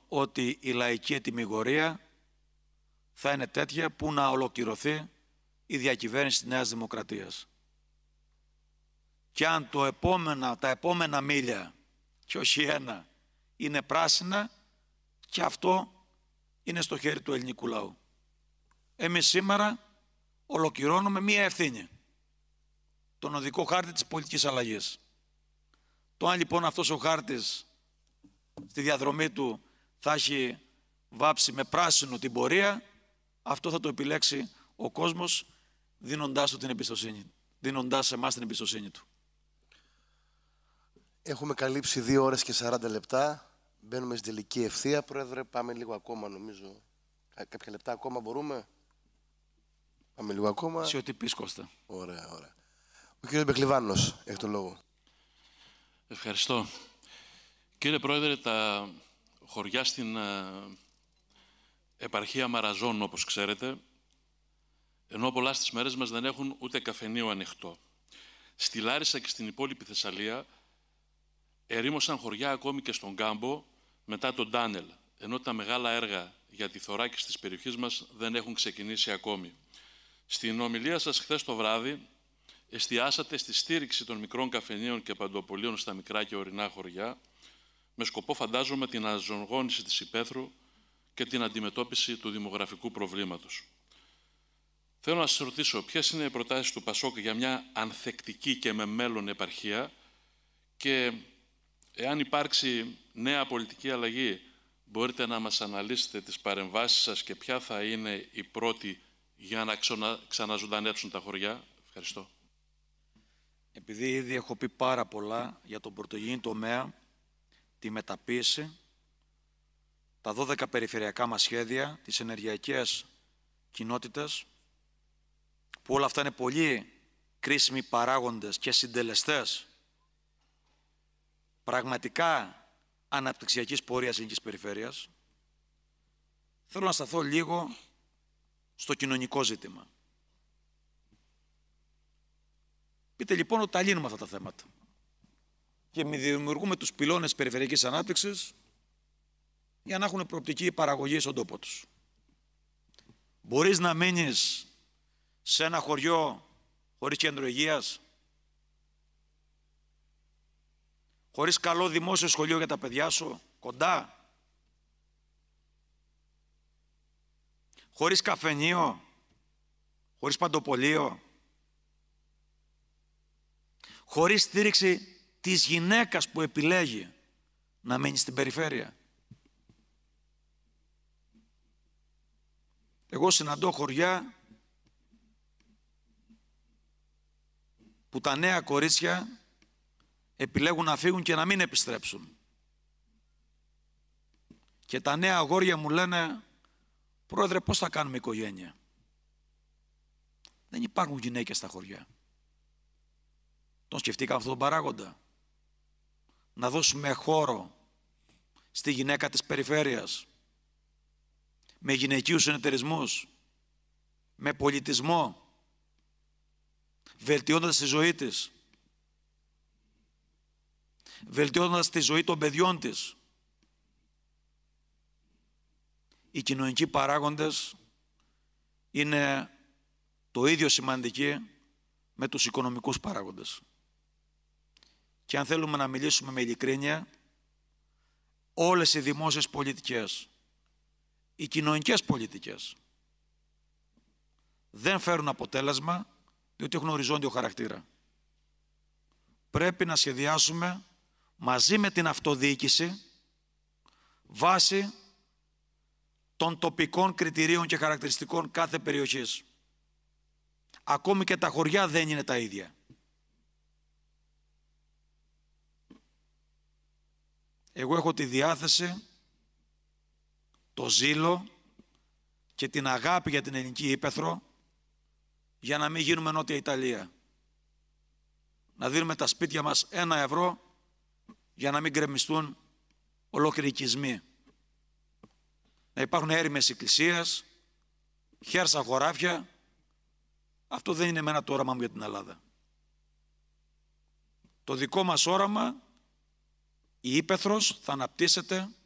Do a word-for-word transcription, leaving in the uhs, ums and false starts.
ότι η λαϊκή ετυμηγορία θα είναι τέτοια που να ολοκληρωθεί η διακυβέρνηση της Νέας Δημοκρατίας. Και αν το επόμενα, τα επόμενα μίλια, και όχι ένα, είναι πράσινα, και αυτό είναι στο χέρι του ελληνικού λαού. Εμείς σήμερα ολοκληρώνουμε μία ευθύνη, τον οδικό χάρτη της πολιτικής αλλαγής. Το αν λοιπόν αυτός ο χάρτης στη διαδρομή του θα έχει βάψει με πράσινο την πορεία, αυτό θα το επιλέξει ο κόσμος, δίνοντάς του την εμπιστοσύνη, δίνοντάς σε εμάς την εμπιστοσύνη του. Έχουμε καλύψει δύο ώρες και σαράντα λεπτά. Μπαίνουμε στην τελική ευθεία. Πρόεδρε, πάμε λίγο ακόμα, νομίζω. Κάποια λεπτά ακόμα μπορούμε. Πάμε λίγο ακόμα. Σε ό,τι πεις, Κώστα. Ωραία, ωραία. Ο κύριος Μπεκλιβάνος έχει το λόγο. Ευχαριστώ. Κύριε Πρόεδρε, τα χωριά στην επαρχία Μαραζών, όπως ξέρετε, ενώ πολλά στις μέρες μας δεν έχουν ούτε καφενείο ανοιχτό. Στη Λάρισα και στην υπόλοιπη Θεσσαλία ερήμωσαν χωριά ακόμη και στον Κάμπο μετά τον τάνελ, ενώ τα μεγάλα έργα για τη θωράκιση της περιοχής μας δεν έχουν ξεκινήσει ακόμη. Στην ομιλία σας χθες το βράδυ εστιάσατε στη στήριξη των μικρών καφενείων και παντοπολίων στα μικρά και ορεινά χωριά, με σκοπό φαντάζομαι την αναζωογόνηση της υπαίθρου και την αντιμετώπιση του δημογραφικού προβλήματος. Θέλω να σας ρωτήσω ποιες είναι οι προτάσεις του Πασόκ για μια ανθεκτική και με μέλλον επαρχία και εάν υπάρξει νέα πολιτική αλλαγή, μπορείτε να μας αναλύσετε τις παρεμβάσεις σας και ποια θα είναι η πρώτη για να ξανα, ξαναζωντανέψουν τα χωριά. Ευχαριστώ. Επειδή ήδη έχω πει πάρα πολλά για τον πρωτογενή τομέα, τη μεταποίηση, τα δώδεκα περιφερειακά μας σχέδια, τις ενεργειακές κοινότητες, που όλα αυτά είναι πολύ κρίσιμοι παράγοντες και συντελεστές πραγματικά αναπτυξιακής πορείας ελληνικής περιφέρειας, θέλω να σταθώ λίγο στο κοινωνικό ζήτημα. Πείτε λοιπόν ότι τα λύνουμε αυτά τα θέματα και μη δημιουργούμε τους πυλώνες περιφερειακής ανάπτυξης για να έχουν προοπτική παραγωγή στον τόπο τους. Μπορείς να μείνεις σε ένα χωριό χωρίς κέντρο υγείας, χωρίς καλό δημόσιο σχολείο για τα παιδιά σου, κοντά, χωρίς καφενείο, χωρίς παντοπολείο, χωρίς στήριξη της γυναίκας που επιλέγει να μένει στην περιφέρεια. Εγώ συναντώ χωριά που τα νέα κορίτσια επιλέγουν να φύγουν και να μην επιστρέψουν. Και τα νέα αγόρια μου λένε, Πρόεδρε, πώς θα κάνουμε οικογένεια? Δεν υπάρχουν γυναίκες στα χωριά. Τον σκεφτήκαμε αυτόν τον παράγοντα? Να δώσουμε χώρο στη γυναίκα της περιφέρειας, με γυναικείους συνεταιρισμούς, με πολιτισμό, βελτιώνοντας τη ζωή της, βελτιώνοντας τη ζωή των παιδιών της. Οι κοινωνικοί παράγοντες είναι το ίδιο σημαντικοί με τους οικονομικούς παράγοντες. Και αν θέλουμε να μιλήσουμε με ειλικρίνεια, όλες οι δημόσιες πολιτικές, οι κοινωνικές πολιτικές δεν φέρουν αποτέλεσμα διότι έχουν οριζόντιο χαρακτήρα. Πρέπει να σχεδιάσουμε μαζί με την αυτοδιοίκηση βάσει των τοπικών κριτηρίων και χαρακτηριστικών κάθε περιοχής. Ακόμη και τα χωριά δεν είναι τα ίδια. Εγώ έχω τη διάθεση, το ζήλο και την αγάπη για την ελληνική ύπαιθρο για να μην γίνουμε Νότια Ιταλία. Να δίνουμε τα σπίτια μας ένα ευρώ για να μην γκρεμιστούν ολόκληροι οικισμοί. Να υπάρχουν έρημες εκκλησίες, χέρσα χωράφια. Αυτό δεν είναι εμένα το όραμα μου για την Ελλάδα. Το δικό μας όραμα, η ύπαιθρος θα αναπτύσσεται